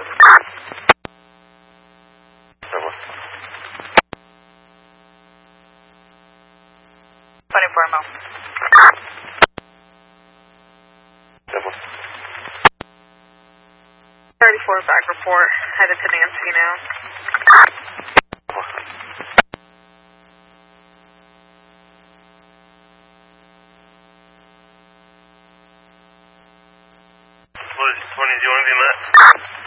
Civil. 24 mile. Civil. 34 back report, headed to Nancy now. What is 20? Do you want to be met?